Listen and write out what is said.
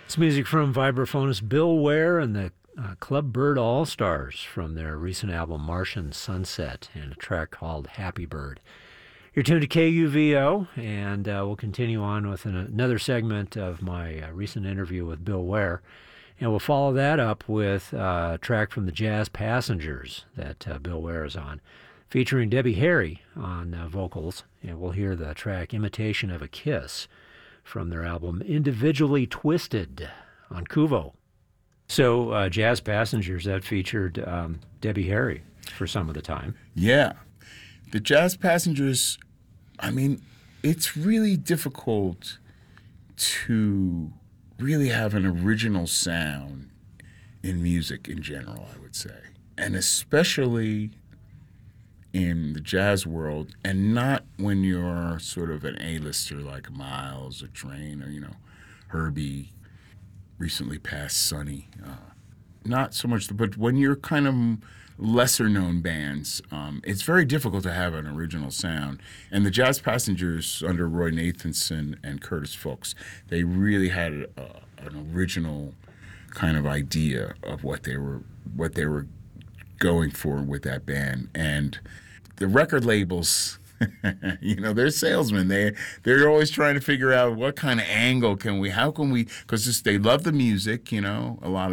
It's music from vibraphonist Bill Ware and the Club Bird All Stars from their recent album Martian Sunset and a track called Happy Bird. You're tuned to KUVO, and we'll continue on with another segment of my recent interview with Bill Ware. And we'll follow that up with a track from the Jazz Passengers that Bill Ware is on, featuring Debbie Harry on vocals. And we'll hear the track Imitation of a Kiss from their album Individually Twisted on Kuvo. So Jazz Passengers, that featured Debbie Harry for some of the time. Yeah. The Jazz Passengers, I mean, it's really difficult to really have an original sound in music in general, I would say. And especially in the jazz world, and not when you're sort of an A-lister like Miles or Train or, Herbie, recently passed Sonny. Not so much, but when you're kind of lesser-known bands, it's very difficult to have an original sound. And the Jazz Passengers, under Roy Nathanson and Curtis Fuchs, they really had an original kind of idea of what they were going for with that band. And the record labels, they're salesmen. They're always trying to figure out what kind of angle how can we, because they love the music, a lot